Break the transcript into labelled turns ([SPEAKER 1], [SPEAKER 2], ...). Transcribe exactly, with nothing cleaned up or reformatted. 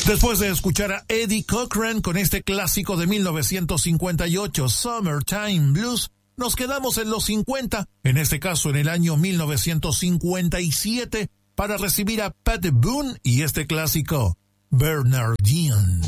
[SPEAKER 1] Después de escuchar a Eddie Cochran con este clásico de mil novecientos cincuenta y ocho, Summertime Blues, nos quedamos en los cincuenta, en este caso en el año mil novecientos cincuenta y siete, para recibir a Pat Boone y este clásico, Bernardine.